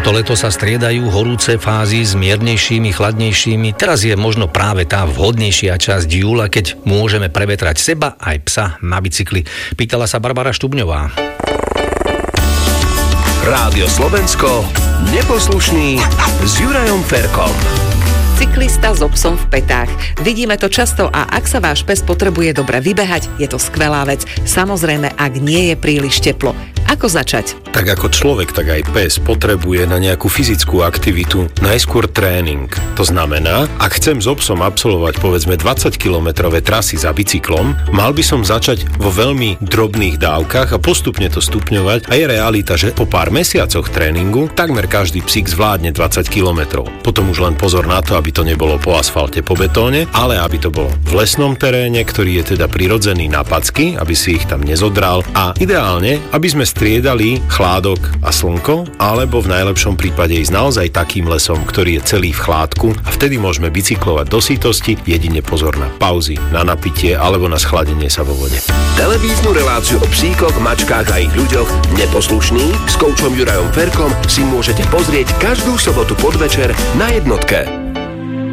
Toto leto sa striedajú horúce fázy s miernejšími, chladnejšími. Teraz je možno práve tá vhodnejšia časť júla, keď môžeme prevetrať seba aj psa na bicykli. Pýtala sa Barbara Štubňová. Rádio Slovensko, neposlušný s Jurajom Ferkom. Cyklista so psom v petách. Vidíme to často a ak sa váš pes potrebuje dobre vybehať, je to skvelá vec. Samozrejme, ak nie je príliš teplo. Ako začať? Tak ako človek, tak aj pes potrebuje na nejakú fyzickú aktivitu najskôr tréning. To znamená, ak chcem so psom absolvovať povedzme 20-kilometrové trasy za bicyklom, mal by som začať vo veľmi drobných dávkach a postupne to stupňovať. A je realita, že po pár mesiacoch tréningu takmer každý psík zvládne 20 kilometrov. Potom už len pozor na to, aby to nebolo po asfalte, po betóne, ale aby to bolo v lesnom teréne, ktorý je teda prirodzený na packy, aby si ich tam nezodral a ideálne, aby sme striedali chládok a slnko, alebo v najlepšom prípade ísť naozaj takým lesom, ktorý je celý v chládku a vtedy môžeme bicyklovať do sytosti, jedine pozor na pauzy, na napitie alebo na schladenie sa vo vode. Televíznu reláciu o psíkoch, mačkách a ich ľuďoch Neposlušný s koučom Jurajom Ferkom si môžete pozrieť každú sobotu podvečer na Jednotke.